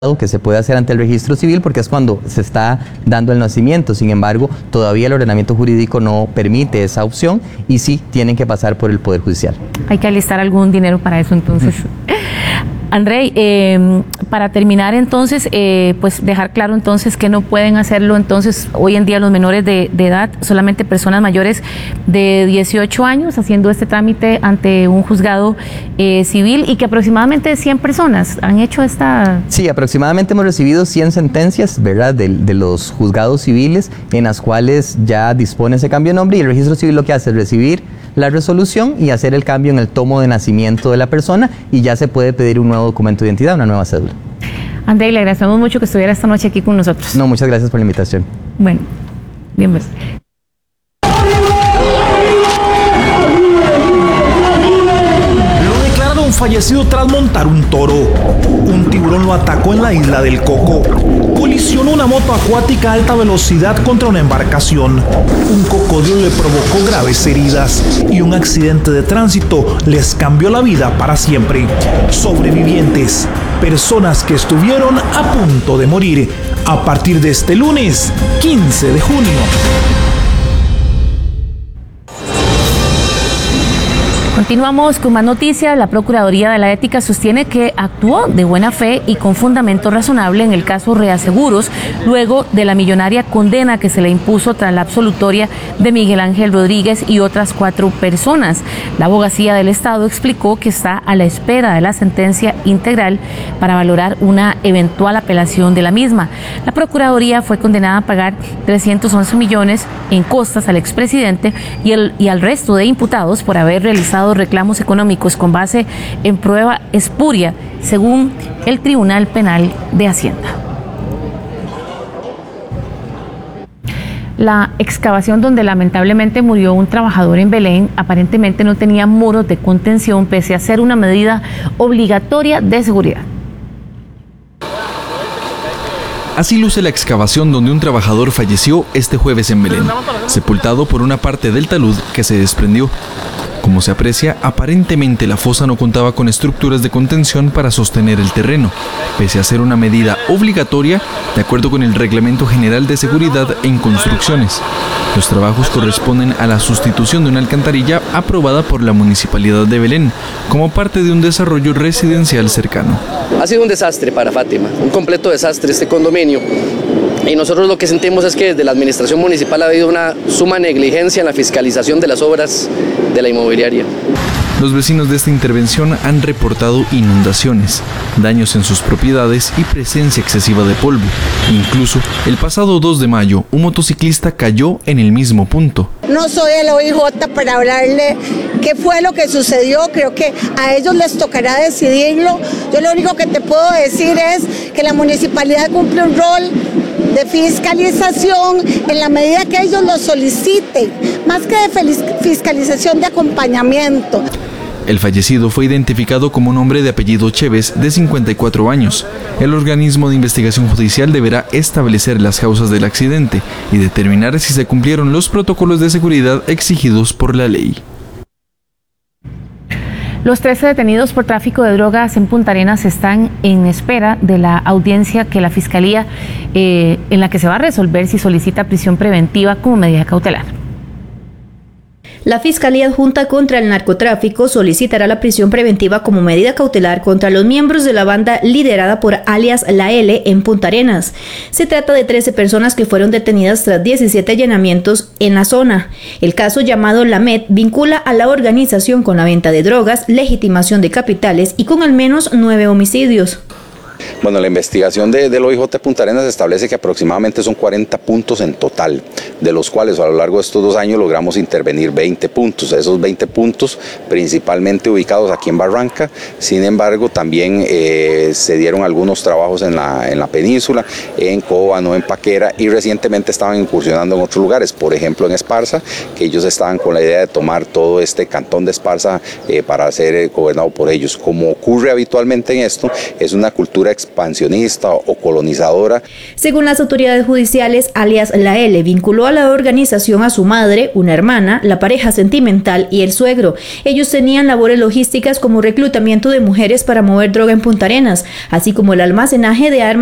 que se puede hacer ante el registro civil porque es cuando se está dando el nacimiento. Sin embargo, todavía el ordenamiento jurídico no permite esa opción y sí tienen que pasar por el Poder Judicial. Hay que alistar algún dinero para eso entonces. Andrei, para terminar entonces, pues dejar claro entonces que no pueden hacerlo entonces hoy en día los menores de edad, solamente personas mayores de 18 años haciendo este trámite ante un juzgado civil, y que aproximadamente 100 personas han hecho esta... Sí, aproximadamente hemos recibido 100 sentencias, ¿verdad?, de los juzgados civiles en las cuales ya dispone ese cambio de nombre, y el registro civil lo que hace es recibir la resolución y hacer el cambio en el tomo de nacimiento de la persona, y ya se puede pedir un nuevo documento de identidad, una nueva cédula. Andrei, le agradecemos mucho que estuviera esta noche aquí con nosotros. No, muchas gracias por la invitación. Bueno, bienvenido. Lo declararon fallecido tras montar un toro. Un tiburón lo atacó en la isla del Coco. Colisionó una moto acuática a alta velocidad contra una embarcación. Un cocodrilo le provocó graves heridas y un accidente de tránsito les cambió la vida para siempre. Sobrevivientes, personas que estuvieron a punto de morir, a partir de este lunes 15 de junio. Continuamos con más noticias. La Procuraduría de la Ética sostiene que actuó de buena fe y con fundamento razonable en el caso Reaseguros, luego de la millonaria condena que se le impuso tras la absolutoria de Miguel Ángel Rodríguez y otras 4 personas. La Abogacía del Estado explicó que está a la espera de la sentencia integral para valorar una eventual apelación de la misma. La Procuraduría fue condenada a pagar 311 millones en costas al expresidente y al resto de imputados por haber realizado reclamos económicos con base en prueba espuria, según el Tribunal Penal de Hacienda. La excavación donde lamentablemente murió un trabajador en Belén aparentemente no tenía muros de contención pese a ser una medida obligatoria de seguridad. Así luce la excavación donde un trabajador falleció este jueves en Belén, sepultado por una parte del talud que se desprendió. Como se aprecia, aparentemente la fosa no contaba con estructuras de contención para sostener el terreno, pese a ser una medida obligatoria de acuerdo con el Reglamento General de Seguridad en Construcciones. Los trabajos corresponden a la sustitución de una alcantarilla aprobada por la Municipalidad de Belén, como parte de un desarrollo residencial cercano. Ha sido un desastre para Fátima, un completo desastre este condominio. Y nosotros lo que sentimos es que desde la administración municipal ha habido una suma negligencia en la fiscalización de las obras de la inmobiliaria. Los vecinos de esta intervención han reportado inundaciones, daños en sus propiedades y presencia excesiva de polvo. Incluso, el pasado 2 de mayo, un motociclista cayó en el mismo punto. No soy el OIJ para hablarle qué fue lo que sucedió, creo que a ellos les tocará decidirlo. Yo lo único que te puedo decir es que la municipalidad cumple un rol de fiscalización en la medida que ellos lo soliciten, más que de fiscalización, de acompañamiento. El fallecido fue identificado como un hombre de apellido Chévez, de 54 años. El organismo de investigación judicial deberá establecer las causas del accidente y determinar si se cumplieron los protocolos de seguridad exigidos por la ley. Los 13 detenidos por tráfico de drogas en Punta Arenas están en espera de la audiencia que la Fiscalía, en la que se va a resolver si solicita prisión preventiva como medida cautelar. La Fiscalía Adjunta contra el Narcotráfico solicitará la prisión preventiva como medida cautelar contra los miembros de la banda liderada por alias La L en Punta Arenas. Se trata de 13 personas que fueron detenidas tras 17 allanamientos en la zona. El caso, llamado La Med, vincula a la organización con la venta de drogas, legitimación de capitales y con al menos 9 homicidios. Bueno, la investigación del OIJ Punta Arenas establece que aproximadamente son 40 puntos en total, de los cuales a lo largo de estos 2 años logramos intervenir 20 puntos. Esos 20 puntos principalmente ubicados aquí en Barranca. Sin embargo, también se dieron algunos trabajos en la península, en Cóbano, en Paquera, y recientemente estaban incursionando en otros lugares, por ejemplo en Esparza, que ellos estaban con la idea de tomar todo este cantón de Esparza para ser gobernado por ellos. Como ocurre habitualmente en esto, es una cultura expansionista o colonizadora. Según las autoridades judiciales, alias La L vinculó a la organización a su madre, una hermana, la pareja sentimental y el suegro. Ellos tenían labores logísticas como reclutamiento de mujeres para mover droga en Punta Arenas, así como el almacenaje de armas